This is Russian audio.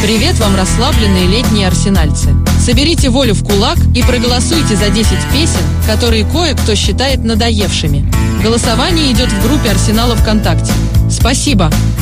Привет вам, расслабленные летние арсенальцы. Соберите волю в кулак и проголосуйте за 10 песен, которые кое-кто считает надоевшими. Голосование идет в группе Арсенала ВКонтакте. Спасибо!